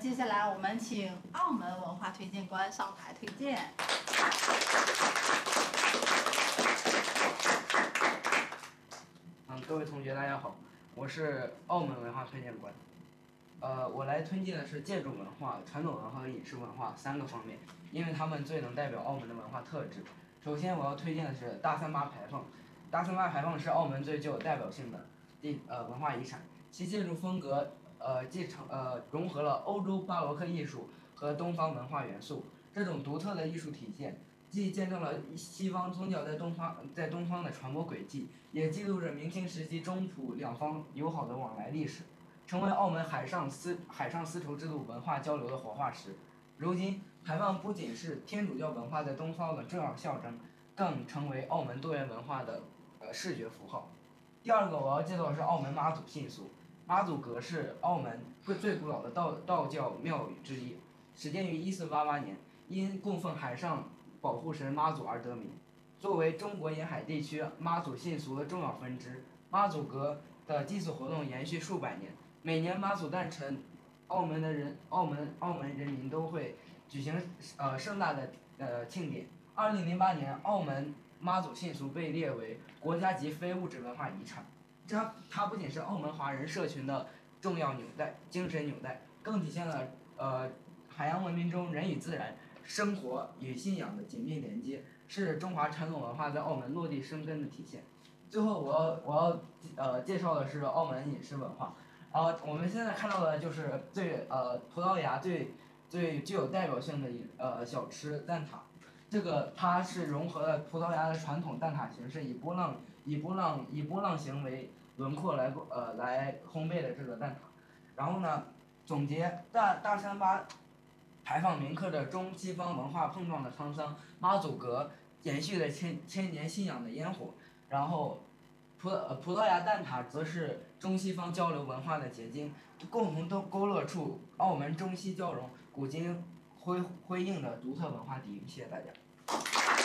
接下来我们请澳门文化推荐官上台推荐。 各位同学大家好，我是澳门文化推荐官。我来推荐的是建筑文化、传统文化和饮食文化3个方面，因为它们最能代表澳门的文化特质。首先我要推荐的是大三巴牌坊。大三巴牌坊是澳门最具有代表性的文化遗产，其建筑风格融合了欧洲巴洛克艺术和东方文化元素。这种独特的艺术体现，既见证了西方宗教在东方的传播轨迹，也记录着明清时期中葡两方友好的往来历史，成为澳门海上丝绸之路文化交流的活化石。如今，牌坊不仅是天主教文化在东方的重要象征，更成为澳门多元文化的视觉符号。第二个我要介绍的是澳门妈祖信俗。妈祖阁是澳门最古老的道教庙宇之一，始建于1488年，因供奉海上保护神妈祖而得名。作为中国沿海地区妈祖信俗的重要分支，妈祖阁的祭祀活动延续数百年。每年妈祖诞辰，澳门人民都会举行盛大的庆典。2008年，澳门妈祖信俗被列为国家级非物质文化遗产。它不仅是澳门华人社群的重要精神纽带，更体现了海洋文明中人与自然、生活与信仰的紧密连接，是中华传统文化在澳门落地生根的体现。最后我要介绍的是澳门饮食文化。我们现在看到的就是葡萄牙最具有代表性的小吃蛋挞。这个它是融合了葡萄牙的传统蛋挞形式，以波浪形为轮廓来烘焙的这个蛋挞。然后呢，总结大三巴牌坊铭刻着中西方文化碰撞的沧桑，妈祖阁延续了千年信仰的烟火，然后葡萄牙蛋挞则是中西方交流文化的结晶，共同都勾勒出澳门中西交融、古今辉映的独特文化底蕴。谢谢大家。